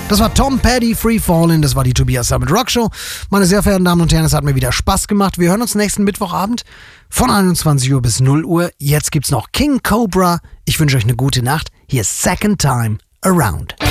Das war Tom Petty, Free Fallin', das war die Tobias Summit Rock Show. Meine sehr verehrten Damen und Herren, es hat mir wieder Spaß gemacht. Wir hören uns nächsten Mittwochabend von 21 Uhr bis 0 Uhr. Jetzt gibt's noch King Cobra. Ich wünsche euch eine gute Nacht. Hier ist Second Time Around.